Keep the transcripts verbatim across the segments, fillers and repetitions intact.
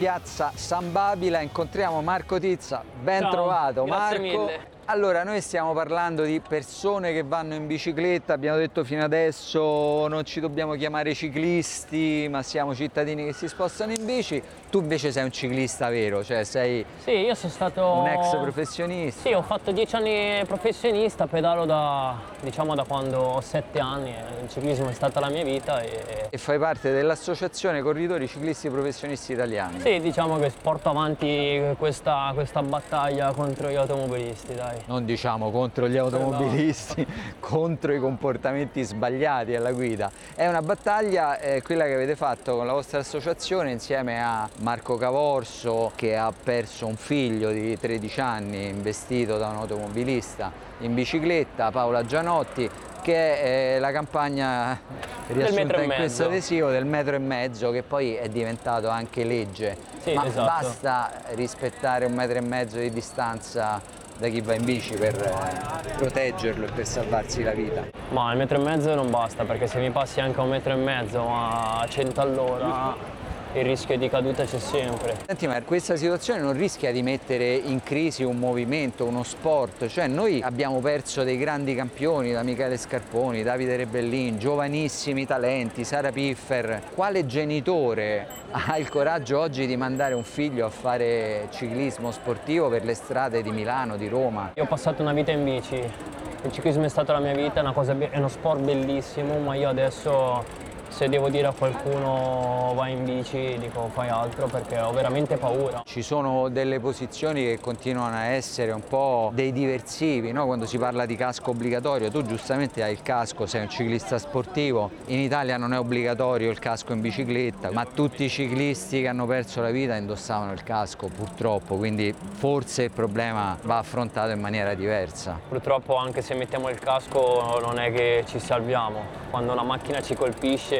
piazza San Babila, incontriamo Marco Tizza, ben Ciao, trovato grazie Marco. mille. Allora, noi stiamo parlando di persone che vanno in bicicletta, abbiamo detto fino adesso non ci dobbiamo chiamare ciclisti, ma siamo cittadini che si spostano in bici. Tu invece sei un ciclista vero, cioè sei Sì, io sono stato un ex professionista. Sì, ho fatto dieci anni professionista, pedalo da, diciamo, da quando ho sette anni, il ciclismo è stata la mia vita e... E fai parte dell'Associazione Corridori Ciclisti Professionisti Italiani. Sì, diciamo che porto avanti questa, questa battaglia contro gli automobilisti, dai. Non diciamo contro gli automobilisti, contro i comportamenti sbagliati alla guida. È una battaglia, eh, quella che avete fatto con la vostra associazione insieme a Marco Cavorso, che ha perso un figlio di tredici anni investito da un automobilista in bicicletta, Paola Gianotti, che è la campagna riassunta in questo adesivo del metro e mezzo, che poi è diventato anche legge. Sì, Ma esatto. basta rispettare un metro e mezzo di distanza da chi va in bici per eh, proteggerlo e per salvarsi la vita? Ma il metro e mezzo non basta, perché se mi passi anche a un metro e mezzo a cento all'ora il rischio di caduta c'è sempre. Senti, ma questa situazione non rischia di mettere in crisi un movimento, uno sport? Cioè, noi abbiamo perso dei grandi campioni, da Michele Scarponi, Davide Rebellin, giovanissimi talenti, Sara Piffer. Quale genitore ha il coraggio oggi di mandare un figlio a fare ciclismo sportivo per le strade di Milano, di Roma? Io ho passato una vita in bici, il ciclismo è stata la mia vita, è, una cosa, è uno sport bellissimo, ma io adesso, se devo dire a qualcuno vai in bici, dico fai altro, perché ho veramente paura. Ci sono delle posizioni che continuano a essere un po' dei diversivi, no? Quando si parla di casco obbligatorio, tu giustamente hai il casco, sei un ciclista sportivo, in Italia non è obbligatorio il casco in bicicletta, ma tutti i ciclisti che hanno perso la vita indossavano il casco, purtroppo, quindi forse il problema va affrontato in maniera diversa. Purtroppo anche se mettiamo il casco non è che ci salviamo, quando una macchina ci colpisce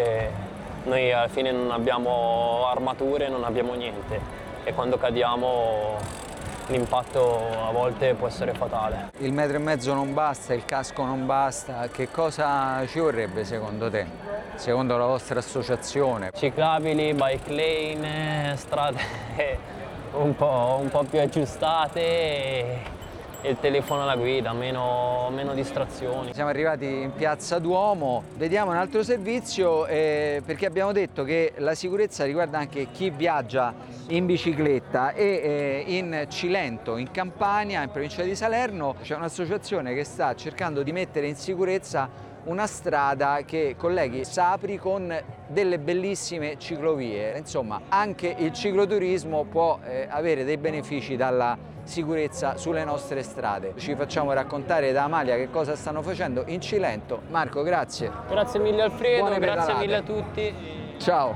noi alla fine non abbiamo armature, non abbiamo niente e quando cadiamo l'impatto a volte può essere fatale. Il metro e mezzo non basta, il casco non basta, che cosa ci vorrebbe secondo te? Secondo la vostra associazione? Ciclabili, bike lane, strade un po', un po' più aggiustate e il telefono alla guida, meno, meno distrazioni. Siamo arrivati in Piazza Duomo, vediamo un altro servizio eh, perché abbiamo detto che la sicurezza riguarda anche chi viaggia in bicicletta e eh, in Cilento, in Campania, in provincia di Salerno, c'è un'associazione che sta cercando di mettere in sicurezza una strada che colleghi Sapri con delle bellissime ciclovie. Insomma, anche il cicloturismo può eh, avere dei benefici dalla sicurezza sulle nostre strade. Ci facciamo raccontare da Amalia che cosa stanno facendo in Cilento. Marco, grazie. Grazie mille Alfredo, Buone grazie pedalate. mille a tutti. Ciao.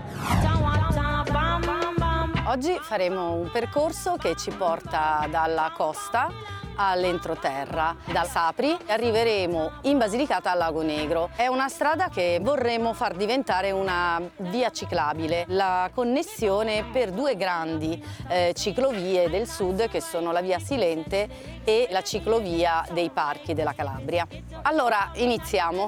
Oggi faremo un percorso che ci porta dalla costa all'entroterra. Da Sapri arriveremo in Basilicata al Lago Negro. È una strada che vorremmo far diventare una via ciclabile, la connessione per due grandi eh, ciclovie del sud che sono la via Silente e la ciclovia dei Parchi della Calabria. Allora iniziamo.